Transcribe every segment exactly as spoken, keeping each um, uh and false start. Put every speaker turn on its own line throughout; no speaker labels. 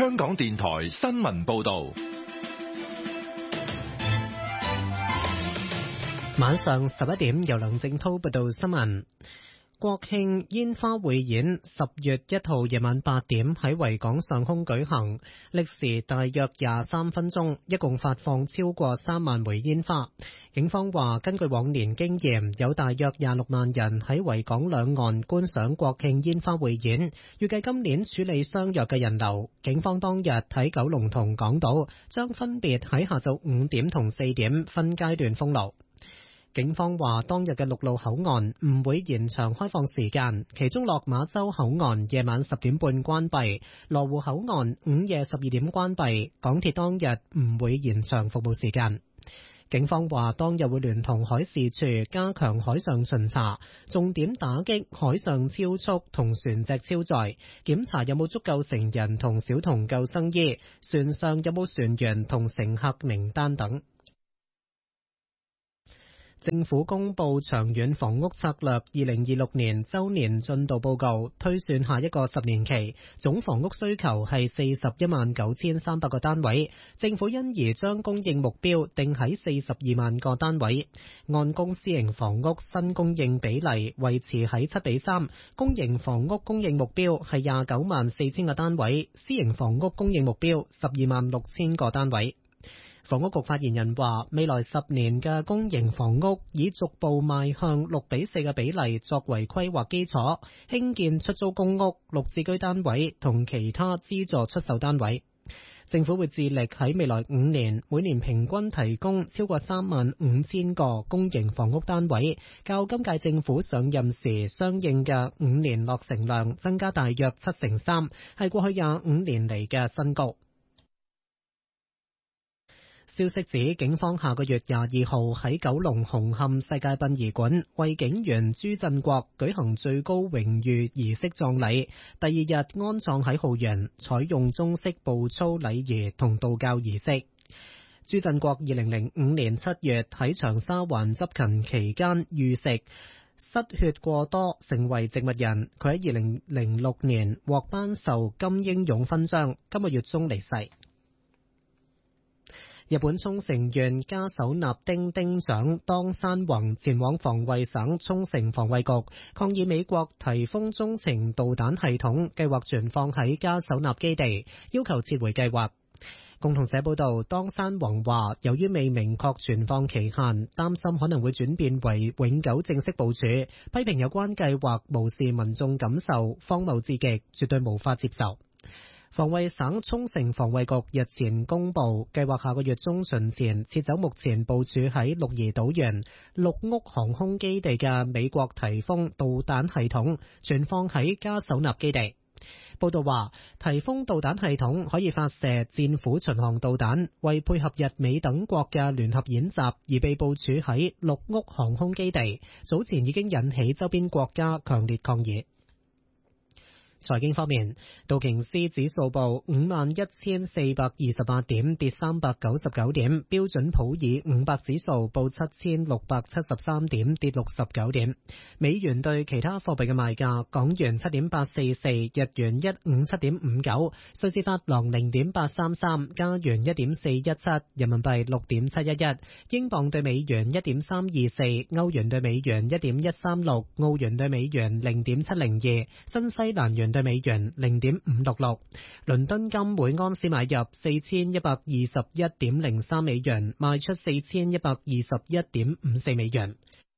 香港電台新聞報道。
晚上十一點，由梁正濤報道新聞。國慶煙花匯演十月一號夜晚八點喺維港上空舉行，歷時大約廿三分鐘，一共發放超過三萬枚煙花。警方話，根據往年經驗，有大約廿六萬人喺維港兩岸觀賞國慶煙花匯演。預計今年處理相若嘅人流，警方當日喺九龍同港島將分別喺下晝五點同四點分階段封路。警方話，當日嘅陸路口岸唔會延長開放時間，其中落馬洲口岸夜晚十點半關閉，羅湖口岸午夜十二點關閉。港鐵當日唔會延長服務時間。警方話，當日會聯同海事處加強海上巡查，重點打擊海上超速同船隻超載，檢查有冇足夠成人同小童救生衣，船上有冇船員同乘客名單等。政府公布長遠房屋策略二零二六年周年進度報告，推算下一個十年期總房屋需求係四十一萬九千三百個單位，政府因而將供應目標定喺四十二萬個單位。按公私營房屋新供應比例維持喺七比三，公營房屋供應目標係廿九萬四千個單位，私營房屋供應目標十二萬六千個單位。房屋局發言人話，未來十年嘅公營房屋以逐步邁向六比四嘅比例作為規劃基礎，興建出租公屋、綠置居單位同其他資助出售單位。政府會致力喺未來五年每年平均提供超過三萬五千個公營房屋單位，較今屆政府上任時相應嘅五年落成量增加大約七成三，係過去廿五年嚟嘅新高。消息指，警方下個月廿二號喺九龍紅磡世界殯儀館為警員朱振國舉行最高榮譽儀式葬禮，第二日安葬喺浩園，採用中式步操禮儀同道教儀式。朱振國二零零五年七月喺長沙灣執勤期間遇食失血過多，成為植物人。佢喺二零零六年獲頒授金英勇勳章，今個月中離世。日本沖繩縣加手納丁丁長當山宏前往防衛省沖繩防衛局抗議美國提豐中程導彈系統計劃存放喺加手納基地，要求撤回計劃。共同社報道，當山宏話，由於未明確存放期限，擔心可能會轉變為永久正式部署，批評有關計劃無視民眾感受，荒謬至極，絕對無法接受。防衛省沖繩防衛局日前公布，計劃下個月中旬前撤走目前部署喺鹿兒島縣鹿屋航空基地嘅美國提豐導彈系統，存放喺加手納基地。報道話，提豐導彈系統可以發射戰斧巡航導彈，為配合日美等國嘅聯合演習而被部署喺鹿屋航空基地，早前已經引起周邊國家強烈抗議。財經方面，道瓊斯指數報五萬一千四百二十八點，跌三百九十九點；標準普爾五百指數報七千六百七十三點，跌六十九點。美元對其他貨幣嘅賣價：港元七點八四四，日元一五七點五九，瑞士法郎零點八三三，加元一點四一七，人民幣六點七一一，英鎊對美元一點三二四，歐元對美元一點一三六，澳元對美元零點七零二，新西蘭元對美元零點五六六，倫敦金每安士買入四千一百二十一點零三美元，賣出四千一百二十一點五四美元。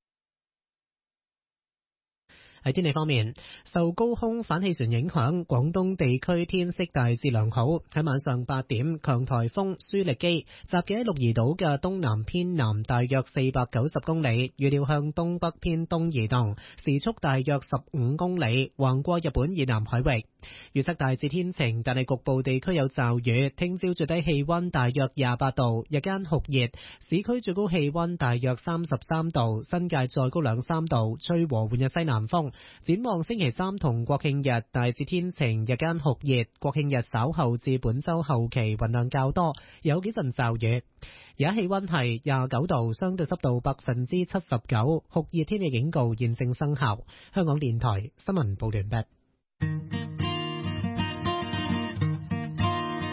喺天氣方面，受高空反氣旋影響，廣東地區天色大致良好。喺晚上八點，強颱風舒力基集結喺鹿兒島嘅東南偏南大約四百九十公里，預料向東北偏東移動，時速大約十五公里，橫過日本以南海域。預測大致天晴，但係局部地區有驟雨。聽朝最低氣溫大約廿八度，日間酷熱，市區最高氣溫大約三十三度，新界再高兩三度，吹和緩嘅西南風。展望星期三同國慶日大致天晴，日間酷熱。國慶日稍後至本周後期雲量較多，有幾陣驟雨。而家氣溫係廿九度，相對濕度百分之七十九，酷熱天氣警告現正生效。香港電台新聞報道完畢。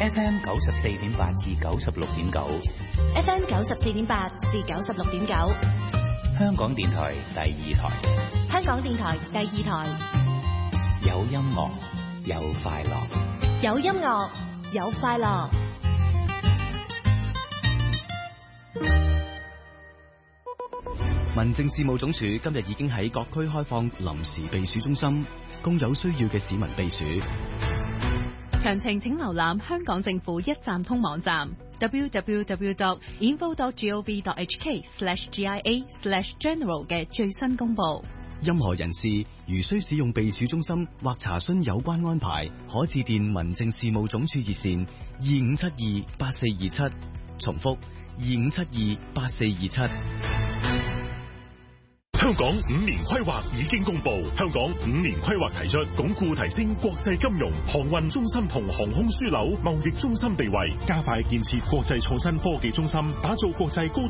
F M 九十四點八至九十六點九
，F M 九十四點八至九十六點九，
香港電台第二台，
香港電台第二台，
有音樂，有快樂，
有音樂，有快樂。
民政事務總署今日已經喺各區開放臨時避暑中心，供有需要嘅市民避暑。
詳情請瀏覽香港政府一站通網站 double-u double-u double-u dot info dot gov dot h k slash g i a slash general 嘅最新公佈。
任何人士如需使用避暑中心或查詢有關安排，可致電民政事務總署熱線二五七二八四二七，重複二五七二八四二七。
香港五年規劃已經公布，香港五年規劃提出鞏固提升國際金融、航運中心同航空樞紐貿易中心地位，加快建設國際創新科技中心，打造國際高